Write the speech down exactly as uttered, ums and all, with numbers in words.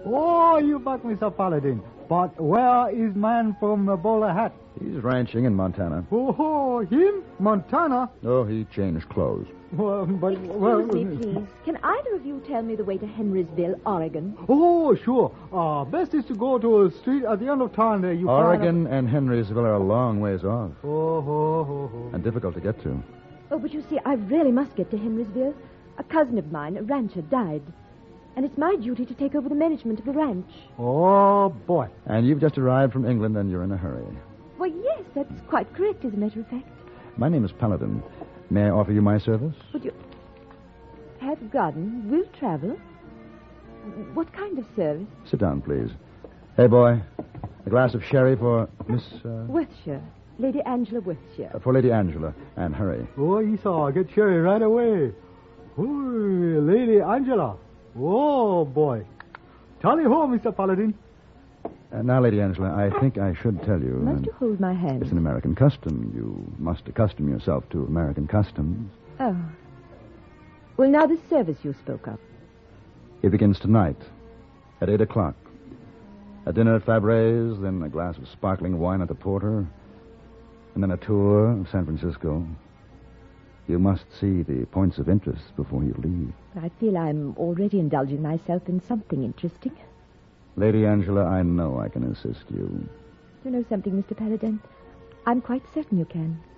Oh, you back, Mister Paladin. But where is man from the bowler hat? He's ranching in Montana. Oh, him? Montana? Oh, he changed clothes. Well, but... Excuse well, me, please. Can either of you tell me the way to Henrysville, Oregon? Oh, sure. Uh, best is to go to a street at the end of town there. You Oregon find and Henrysville are a long ways off. a... Oh, oh, oh, oh. And difficult to get to. Oh, but you see, I really must get to Henrysville. A cousin of mine, a rancher, died. And it's my duty to take over the management of the ranch. Oh, boy. And you've just arrived from England and you're in a hurry. Well, yes, that's quite correct, as a matter of fact. My name is Paladin. May I offer you my service? Would you have a garden? Will travel? What kind of service? Sit down, please. Hey, boy. A glass of sherry for Miss... Uh, Worthshire. Lady Angela Worthshire. uh, for Lady Angela. And hurry. Oh, Esau, get Sherry right away. Oh, Lady Angela. Oh, boy. Tally ho, Mister Paladin. Uh, now, Lady Angela, I think I should tell you... Must uh, you hold my hand? It's an American custom. You must accustom yourself to American customs. Oh. Well, now the service you spoke of. It begins tonight at eight o'clock. A dinner at Fabre's, then a glass of sparkling wine at the Porter, and then a tour of San Francisco. You must see the points of interest before you leave. I feel I'm already indulging myself in something interesting. Lady Angela, I know I can assist you. You know something, Mister Paladin? I'm quite certain you can.